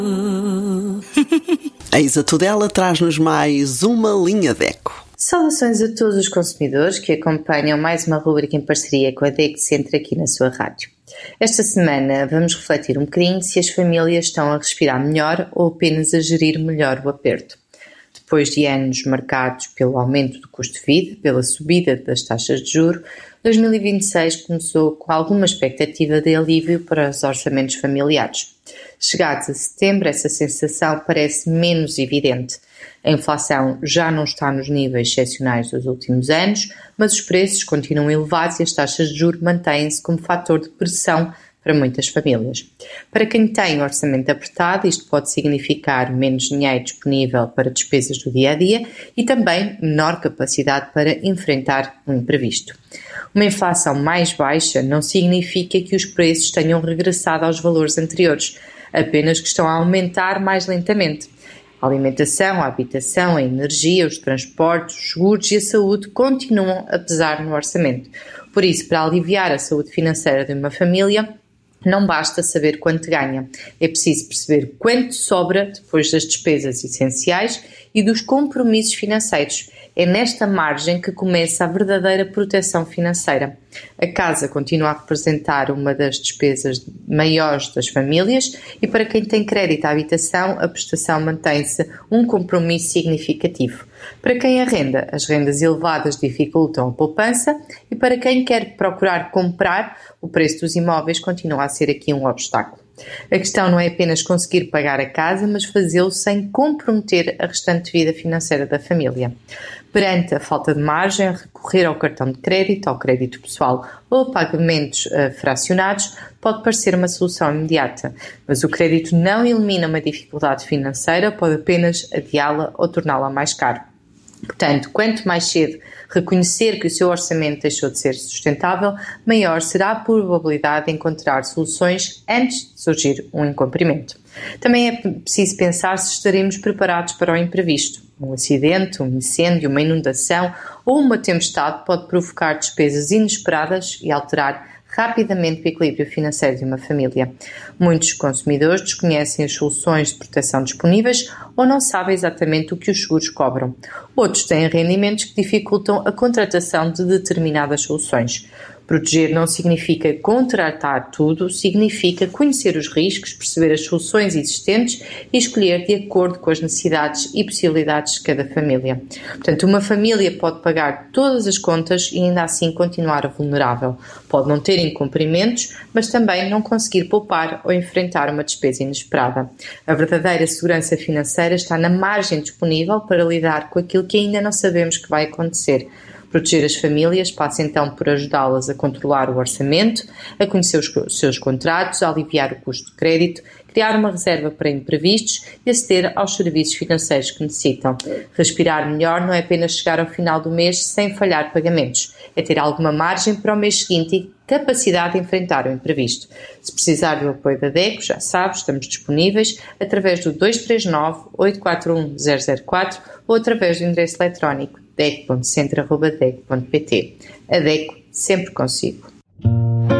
A Isa Tudela traz-nos mais uma linha DECO. Saudações a todos os consumidores que acompanham mais uma rubrica em parceria com a DECO Centro aqui na sua rádio. Esta semana vamos refletir um bocadinho se as famílias estão a respirar melhor ou apenas a gerir melhor o aperto. Depois de anos marcados pelo aumento do custo de vida, pela subida das taxas de juros, 2026 começou com alguma expectativa de alívio para os orçamentos familiares. Chegados a setembro, essa sensação parece menos evidente. A inflação já não está nos níveis excepcionais dos últimos anos, mas os preços continuam elevados e as taxas de juros mantêm-se como fator de pressão para muitas famílias. Para quem tem um orçamento apertado, isto pode significar menos dinheiro disponível para despesas do dia-a-dia e também menor capacidade para enfrentar um imprevisto. Uma inflação mais baixa não significa que os preços tenham regressado aos valores anteriores, apenas que estão a aumentar mais lentamente. A alimentação, a habitação, a energia, os transportes, os seguros e a saúde continuam a pesar no orçamento. Por isso, para aliviar a saúde financeira de uma família, não basta saber quanto ganha, é preciso perceber quanto sobra depois das despesas essenciais e dos compromissos financeiros. É nesta margem que começa a verdadeira proteção financeira. A casa continua a representar uma das despesas maiores das famílias e para quem tem crédito à habitação, a prestação mantém-se um compromisso significativo. Para quem arrenda, as rendas elevadas dificultam a poupança e para quem quer procurar comprar, o preço dos imóveis continua a ser aqui um obstáculo. A questão não é apenas conseguir pagar a casa, mas fazê-lo sem comprometer a restante vida financeira da família. Perante a falta de margem, recorrer ao cartão de crédito, ao crédito pessoal ou a pagamentos fracionados pode parecer uma solução imediata, mas o crédito não elimina uma dificuldade financeira, pode apenas adiá-la ou torná-la mais cara. Portanto, quanto mais cedo reconhecer que o seu orçamento deixou de ser sustentável, maior será a probabilidade de encontrar soluções antes de surgir um incumprimento. Também é preciso pensar se estaremos preparados para o imprevisto. Um acidente, um incêndio, uma inundação ou uma tempestade pode provocar despesas inesperadas e alterar rapidamente o equilíbrio financeiro de uma família. Muitos consumidores desconhecem as soluções de proteção disponíveis ou não sabem exatamente o que os seguros cobram. Outros têm rendimentos que dificultam a contratação de determinadas soluções. Proteger não significa contratar tudo, significa conhecer os riscos, perceber as soluções existentes e escolher de acordo com as necessidades e possibilidades de cada família. Portanto, uma família pode pagar todas as contas e ainda assim continuar vulnerável. Pode não ter incumprimentos, mas também não conseguir poupar ou enfrentar uma despesa inesperada. A verdadeira segurança financeira está na margem disponível para lidar com aquilo que ainda não sabemos que vai acontecer. Proteger as famílias passa então por ajudá-las a controlar o orçamento, a conhecer os seus contratos, a aliviar o custo de crédito, criar uma reserva para imprevistos e aceder aos serviços financeiros que necessitam. Respirar melhor não é apenas chegar ao final do mês sem falhar pagamentos, é ter alguma margem para o mês seguinte e capacidade de enfrentar o imprevisto. Se precisar do apoio da DECO, já sabe, estamos disponíveis através do 239-841-004 ou através do endereço eletrónico deco.centro@deco.pt. A DECO sempre consigo.